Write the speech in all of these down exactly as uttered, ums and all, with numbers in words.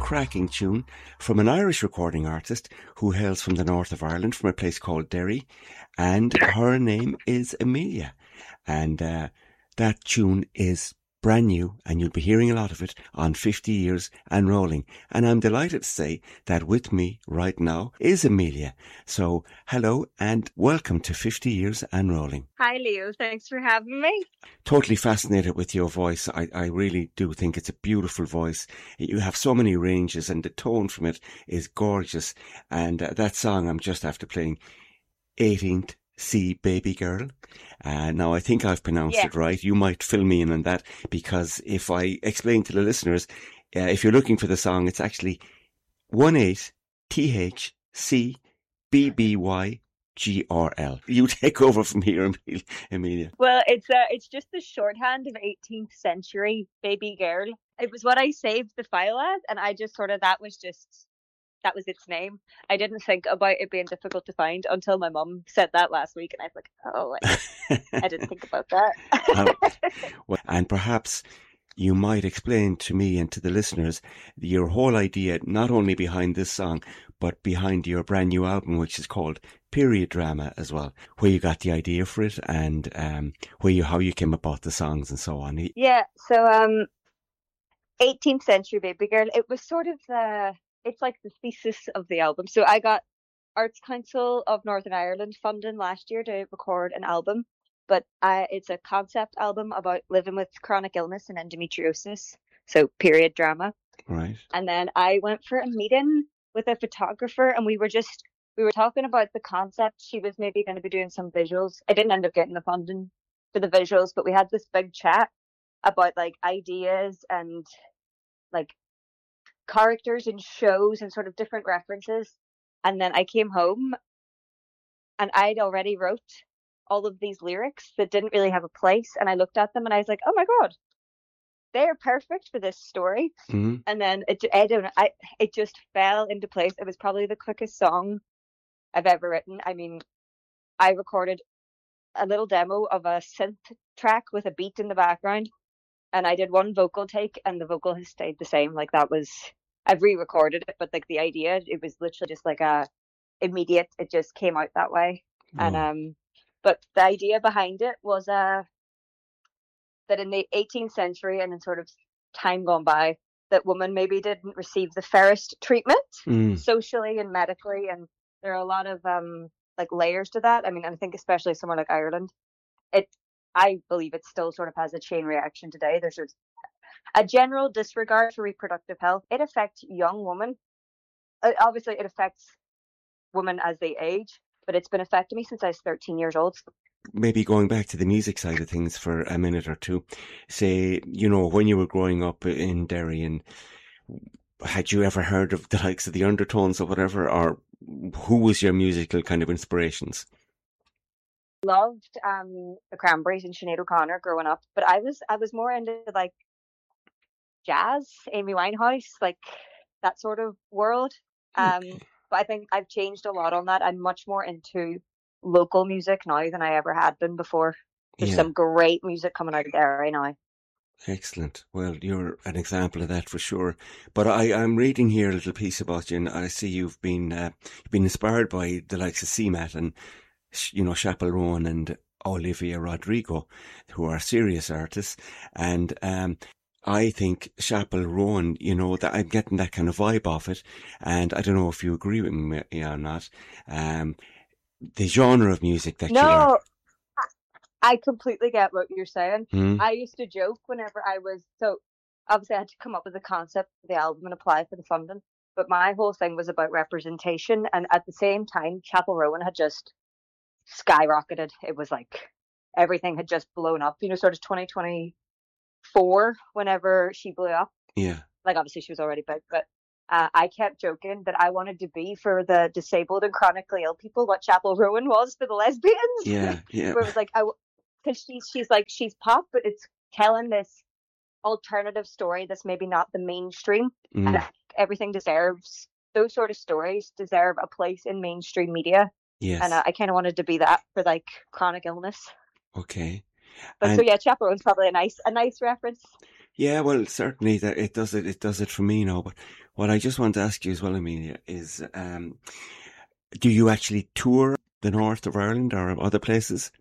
cracking tune from an Irish recording artist who hails from the north of Ireland, from a place called Derry, and her name is Amelia. And uh, that tune is brand new, and you'll be hearing a lot of it on fifty years and Rolling. And I'm delighted to say that with me right now is Amelia. So hello and welcome to fifty years and Rolling. Hi Leo, thanks for having me. Totally fascinated with your voice. I, I really do think it's a beautiful voice. You have so many ranges and the tone from it is gorgeous. And uh, that song I'm just after playing, eighteenth C Baby Girl. Uh, now, I think I've pronounced yeah. it right. You might fill me in on that, because if I explain to the listeners, uh, if you're looking for the song, it's actually one eight T H C B B Y G R L. You take over from here, Amelia. Well, it's uh, it's just the shorthand of eighteenth century Baby Girl. It was what I saved the file as, and I just sort of, that was just... that was its name. I didn't think about it being difficult to find until my mum said that last week, and I was like, oh, I, I didn't think about that. um, well, and perhaps you might explain to me and to the listeners your whole idea, not only behind this song, but behind your brand new album, which is called Period Drama as well, where you got the idea for it, and um, where you, how you came about the songs and so on. Yeah, so um, eighteenth century Baby Girl, it was sort of the... it's like the thesis of the album. So I got Arts Council of Northern Ireland funding last year to record an album, but I, it's a concept album about living with chronic illness and endometriosis, so period drama. Right. And then I went for a meeting with a photographer, and we were just, we were talking about the concept. She was maybe going to be doing some visuals. I didn't end up getting the funding for the visuals, but we had this big chat about like ideas and like characters in shows and sort of different references. And then I came home and I'd already wrote all of these lyrics that didn't really have a place, and I looked at them and I was like, oh my god, they're perfect for this story. Mm-hmm. And then it I don't know I it just fell into place. It was probably the quickest song I've ever written. I mean, I recorded a little demo of a synth track with a beat in the background, and I did one vocal take, and the vocal has stayed the same. Like, that was, I've re-recorded it, but like the idea, it was literally just like a immediate, it just came out that way. Oh. And um but the idea behind it was uh that in the eighteenth century and in sort of time gone by, that women maybe didn't receive the fairest treatment mm. socially and medically, and there are a lot of um like layers to that. I mean, I think especially somewhere like Ireland, it I believe it still sort of has a chain reaction today. There's a general disregard for reproductive health. It affects young women. Obviously, it affects women as they age, but it's been affecting me since I was thirteen years old. Maybe going back to the music side of things for a minute or two, say, you know, when you were growing up in Derry, and had you ever heard of the likes of the Undertones or whatever, or who was your musical kind of inspirations? Loved um, the Cranberries and Sinead O'Connor growing up, but I was I was more into like jazz, Amy Winehouse, like that sort of world. Um, okay. But I think I've changed a lot on that. I'm much more into local music now than I ever had been before. There's yeah. some great music coming out of there right now. Excellent. Well, you're an example of that for sure. But I, I'm reading here a little piece about you, and I see you've been uh, you've been inspired by the likes of C MAT and, you know, Chapel Rowan and Olivia Rodrigo, who are serious artists. And um, I think Chapel Rowan, you know, that I'm getting that kind of vibe off it. And I don't know if you agree with me or not. Um, the genre of music that no, you are. I completely get what you're saying. Hmm? I used to joke whenever I was, so obviously I had to come up with a concept for the album and apply for the funding. But my whole thing was about representation. And at the same time, Chapel Rowan had just skyrocketed. It was like everything had just blown up, you know, sort of twenty twenty-four whenever she blew up. Yeah. Like, obviously she was already big, but uh, I kept joking that I wanted to be for the disabled and chronically ill people what Chapel Rowan was for the lesbians. Yeah, yeah. Where it was like, I, because she's, she's like, she's pop, but it's telling this alternative story that's maybe not the mainstream. Mm. And I think everything deserves, those sort of stories deserve a place in mainstream media. Yes. And uh, I kind of wanted to be that for like chronic illness. Okay. But and, so yeah, Chapel Rowan's probably a nice, a nice reference. Yeah, well, certainly that it does it. It does it for me now. But what I just want to ask you as well, Amelia, is um, do you actually tour the north of Ireland or other places?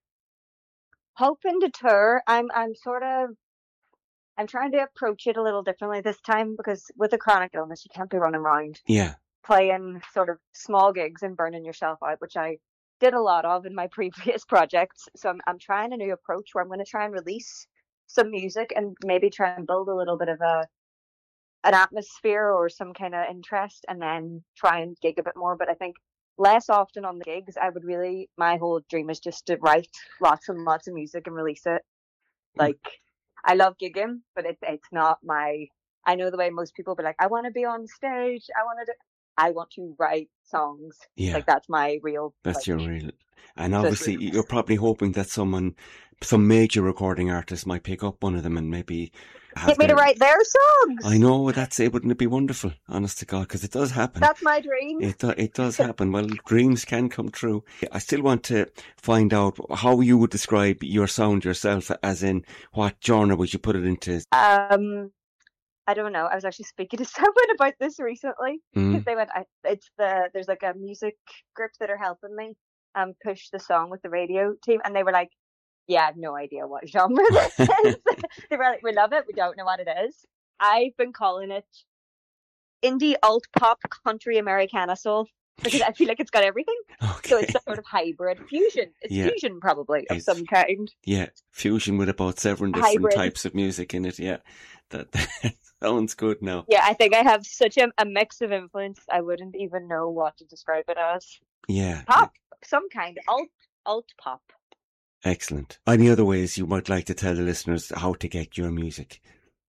Hoping to tour. I'm I'm sort of I'm trying to approach it a little differently this time because with a chronic illness, you can't be running around Yeah. playing sort of small gigs and burning yourself out, which I did a lot of in my previous projects. So I'm I'm trying a new approach where I'm going to try and release some music and maybe try and build a little bit of a an atmosphere or some kind of interest, and then try and gig a bit more. But I think less often on the gigs. I would really, my whole dream is just to write lots and lots of music and release it. Like, I love gigging, but it's it's not my. I know the way most people be like, I want to be on stage. I want to. I want to write songs. Yeah. Like that's my real. That's like, your real. And obviously, you're probably hoping that someone, some major recording artist, might pick up one of them and maybe have get me their, to write their songs. I know, that's it. Wouldn't it be wonderful? Honest to God, because it does happen. That's my dream. It do, it does happen. Well, dreams can come true. I still want to find out how you would describe your sound yourself, as in what genre would you put it into? Um, I don't know. I was actually speaking to someone about this recently because Mm. they went. I, it's the there's like a music group that are helping me um push the song with the radio team, and they were like, "Yeah, I have no idea what genre this is." They were like, "We love it. We don't know what it is." I've been calling it indie alt pop country Americana soul because I feel like it's got everything. Okay. So it's a sort of hybrid fusion. It's Yeah. fusion probably of It's- some kind. Yeah, fusion with about seven different Hybrid. types of music in it. Yeah, that, that sounds good now. Yeah, I think I have such a, a mix of influence. I wouldn't even know what to describe it as. Yeah, Pop, some kind, alt, alt pop. excellent. Any other ways you might like to tell the listeners how to get your music?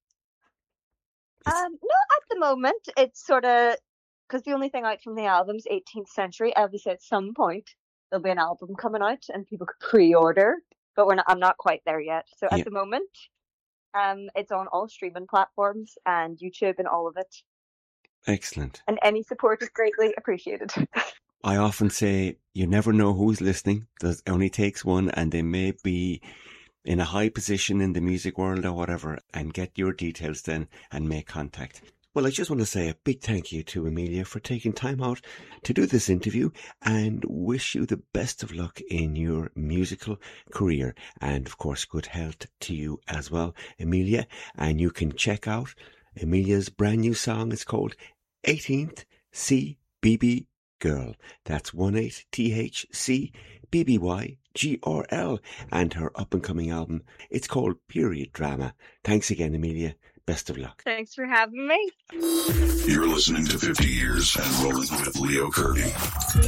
It's- Um, no, at the moment it's sort of because the only thing out from the album's eighteenth Century. Obviously, at some point there'll be an album coming out and people could pre-order, but we're not. I'm not quite there yet. So at Yeah. the moment, um, it's on all streaming platforms and YouTube and all of it. Excellent. And any support is greatly appreciated. I often say you never know who's listening. It only takes one, and they may be in a high position in the music world or whatever, and get your details then and make contact. Well, I just want to say a big thank you to Amelia for taking time out to do this interview, and wish you the best of luck in your musical career, and of course good health to you as well, Amelia. And you can check out Amelia's brand new song. It's called eighteenth C B B Girl. That's one eight T H C B B Y G R L, and her up and coming album. It's called Period Drama. Thanks again, Amelia. Best of luck. Thanks for having me. You're listening to fifty Years and Rolling with Leo Kirby.